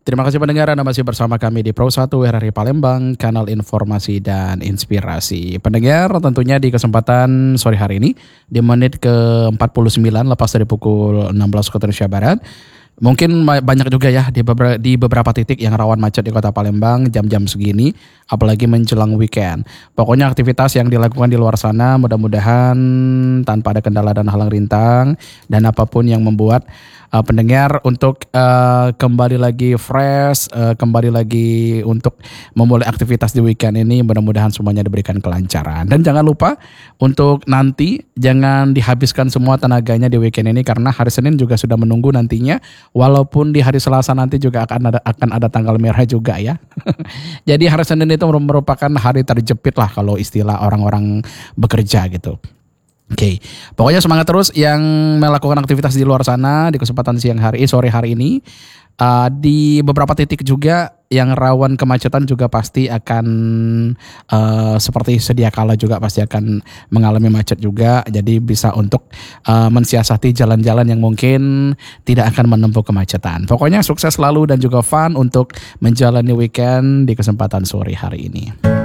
Terima kasih pendengar, Anda masih bersama kami di Pro 1 RRI Palembang, kanal informasi dan inspirasi. Pendengar, tentunya di kesempatan sore hari ini, di menit ke-49 lepas dari pukul 16 waktu Indonesia Barat, mungkin banyak juga ya di beberapa titik yang rawan macet di Kota Palembang jam-jam segini, apalagi menjelang weekend. Pokoknya aktivitas yang dilakukan di luar sana mudah-mudahan tanpa ada kendala dan halang rintang, dan apapun yang membuat pendengar untuk kembali lagi fresh, kembali lagi untuk memulai aktivitas di weekend ini, mudah-mudahan semuanya diberikan kelancaran. Dan jangan lupa untuk nanti jangan dihabiskan semua tenaganya di weekend ini, karena hari Senin juga sudah menunggu nantinya. Walaupun di hari Selasa nanti juga akan ada tanggal merah juga ya. Jadi hari Senin itu merupakan hari terjepit lah kalau istilah orang-orang bekerja gitu. Oke, pokoknya semangat terus yang melakukan aktivitas di luar sana di kesempatan sore hari ini. Di beberapa titik juga yang rawan kemacetan juga pasti akan seperti sedia kala juga pasti akan mengalami macet juga. Jadi bisa untuk mensiasati jalan-jalan yang mungkin tidak akan menempuh kemacetan. Pokoknya sukses selalu dan juga fun untuk menjalani weekend di kesempatan sore hari ini.